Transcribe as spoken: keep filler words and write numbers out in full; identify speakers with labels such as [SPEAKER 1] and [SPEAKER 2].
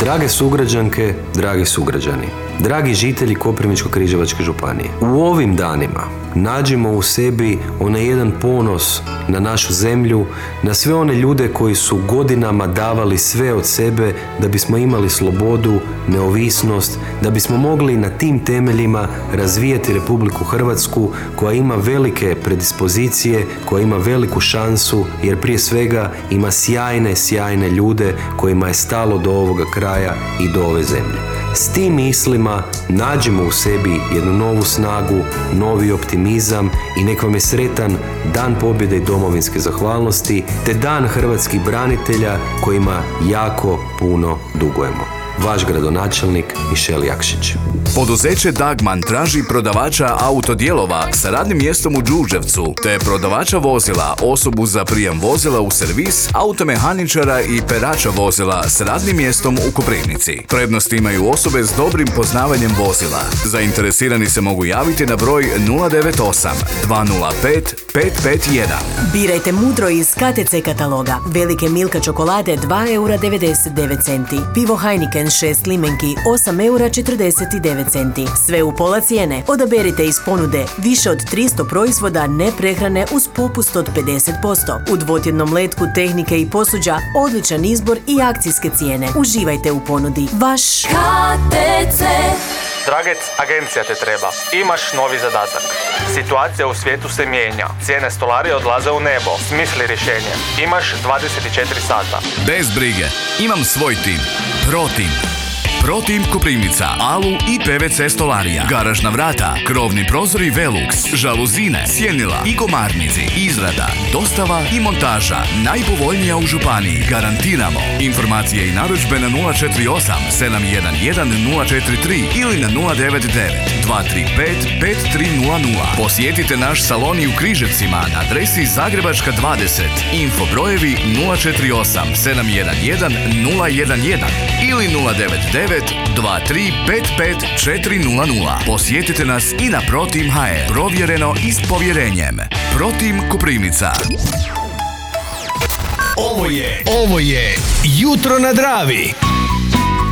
[SPEAKER 1] Drage sugrađanke, dragi sugrađani, dragi žitelji Koprivničko-križevačke županije, u ovim danima nađimo u sebi onaj jedan ponos na našu zemlju, na sve one ljude koji su godinama davali sve od sebe da bismo imali slobodu, neovisnost, da bismo mogli na tim temeljima razvijati Republiku Hrvatsku koja ima velike predispozicije, koja ima veliku šansu, jer prije svega ima sjajne, sjajne ljude kojima je stalo do ovoga kraja i do ove zemlje. S tim mislima nađimo u sebi jednu novu snagu, novi optimizam i nek vam je sretan Dan pobjede i domovinske zahvalnosti te Dan hrvatskih branitelja kojima jako puno dugujemo. Vaš gradonačelnik Mišel Jakšić.
[SPEAKER 2] Poduzeće Dagman traži prodavača autodijelova sa radnim mjestom u Đurđevcu, te prodavača vozila, osobu za prijem vozila u servis, automehaničara i perača vozila s radnim mjestom u Koprivnici. Prednost imaju osobe s dobrim poznavanjem vozila. Zainteresirani se mogu javiti na broj nula devet osam dva nula pet pet pet jedan.
[SPEAKER 3] Birajte mudro iz K T C kataloga. Velike Milka čokolade dva eura devedeset devet centi. Pivo Heineken šest limenki osam eura četrdeset devet centi. Sve u pola cijene. Odaberite iz ponude više od tristo proizvoda neprehrane uz popust od pedeset posto. U dvotjednom letku tehnike i posuđa odličan izbor i akcijske cijene. Uživajte u ponudi. Vaš K T C.
[SPEAKER 4] Dragec, agencija te treba. Imaš novi zadatak. Situacija u svijetu se mijenja. Cijene stolarije odlaze u nebo. Smisli rješenje. Imaš dvadeset četiri sata.
[SPEAKER 2] Bez brige. Imam svoj tim. Protim. Protim Koprivnica, Alu i P V C stolarija, garažna vrata, krovni prozori Velux, žaluzine, sjenila i komarnici, izrada, dostava i montaža, najpovoljnija u županiji, garantiramo. Informacije i narudžbe na nula četiri osam sedam jedan jedan nula četiri tri ili na nula devet devet dva tri pet pet tri nula nula. Posjetite naš salon i u Križevcima na adresi Zagrebačka dvadeset. Info brojevi nula četiri osam sedam jedan jedan nula jedan jedan ili nula devet devet dva tri pet pet četiri nula nula. Posjetite nas i na Protim H R. Provjereno i s povjerenjem. Protim Koprivnica.
[SPEAKER 5] Ovo je, ovo je Jutro na Dravi.